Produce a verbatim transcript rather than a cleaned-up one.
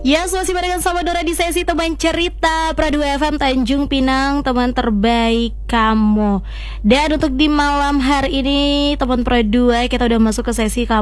Ya, masih barengan sama Dora di sesi teman cerita Pradu F M Tanjung Pinang, teman terbaik kamu. Dan untuk di malam hari ini teman Pradu, kita udah masuk ke sesi kamu